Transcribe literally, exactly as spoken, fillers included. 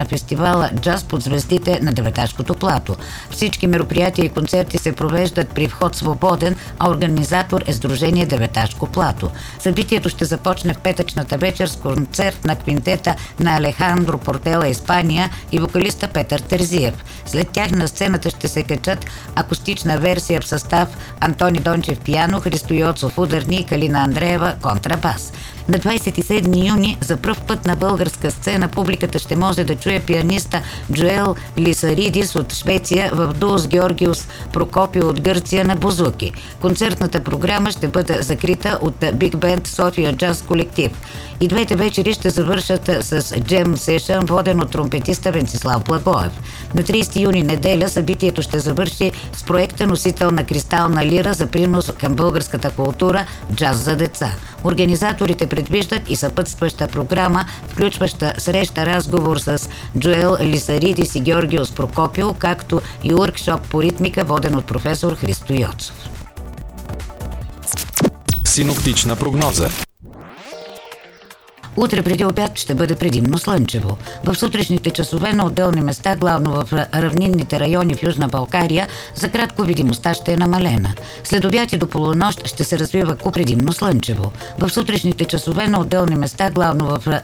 фестивала «Джаз под звездите» на Деветашкото плато. Всички мероприятия и концерти се провеждат при вход свободен, а организатор е Сдружение Деветашко плато. Събитието ще започне в петъчната вечер с концерт на квинтета на Алехандро Портела, Испания, и вокалиста Петър Терзиев. След тях на сцената ще се качат акустична версия в състав Антони Дончев пиано, Христо Йоцов ударни и Калина Андреева контрабас. На двадесет и седми юни за пръв път на българска сцена публиката ще може да чуе пианиста Джоел Лисаридис от Швеция в дуо с Георгиос Прокопио от Гърция на бузуки. Концертната програма ще бъде закрита от Биг Бенд София Джаз колектив. И двете вечери ще завършат с джем сешън, воден от тромпетиста Венцислав Благоев. На тридесети юни неделя събитието ще завърши с проекта носител на кристална лира за принос към българската култура «Джаз за деца». Организаторите предвиждат и съпътстваща програма, включваща среща разговор с Джоел Лисаридис и Георгиос Прокопио, както и уркшоп по ритмика, воден от професор Христо Йоцов. Синоптична прогноза. Утре преди обяд ще бъде предимно слънчево. В сутрешните часове на отделни места, главно в равнинните райони в Южна България, за кратко видимостта ще е намалена. След обяд и до полунощ ще се развива ку предимно слънчево. В сутрешните часове на отделни места, главно в